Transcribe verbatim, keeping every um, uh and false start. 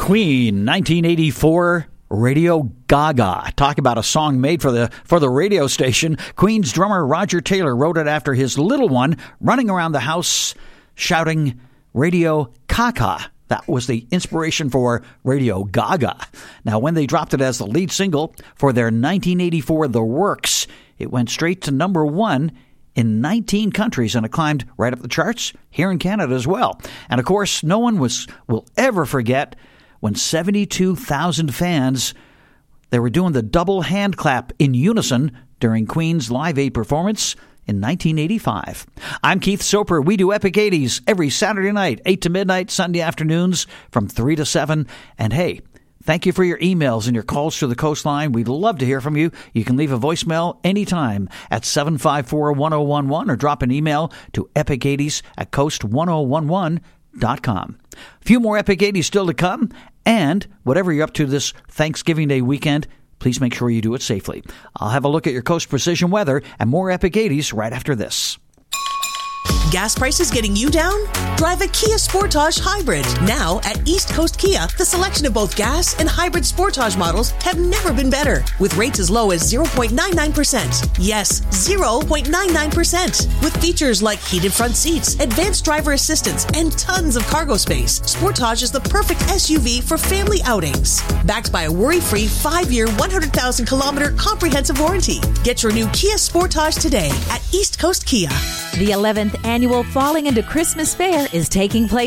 Queen, nineteen eighty-four, Radio Gaga. Talk about a song made for the for the radio station. Queen's drummer Roger Taylor wrote it after his little one running around the house shouting Radio Caca. That was the inspiration for Radio Gaga. Now, when they dropped it as the lead single for their nineteen eighty-four The Works, it went straight to number one in nineteen countries, and it climbed right up the charts here in Canada as well. And, of course, no one was will ever forget when seventy-two thousand fans, they were doing the double hand clap in unison during Queen's Live Aid performance in nineteen eighty-five. I'm Keith Soper. We do Epic eighties every Saturday night, eight to midnight, Sunday afternoons from three to seven. And hey, thank you for your emails and your calls to the Coastline. We'd love to hear from you. You can leave a voicemail anytime at seven five four, one oh one one or drop an email to epic eighties at coast ten eleven dot com. A few more Epic eighties still to come, and whatever you're up to this Thanksgiving Day weekend, please make sure you do it safely. I'll have a look at your Coast Precision weather and more Epic eighties right after this. Gas prices getting you down? Drive a Kia Sportage Hybrid. Now at East Coast Kia, the selection of both gas and hybrid Sportage models have never been better. With rates as low as zero point nine nine percent. Yes, zero point nine nine percent. With features like heated front seats, advanced driver assistance, and tons of cargo space, Sportage is the perfect S U V for family outings. Backed by a worry-free five-year, one hundred thousand kilometer comprehensive warranty. Get your new Kia Sportage today at East Coast Kia. The eleventh Annual Falling into Christmas Fair is taking place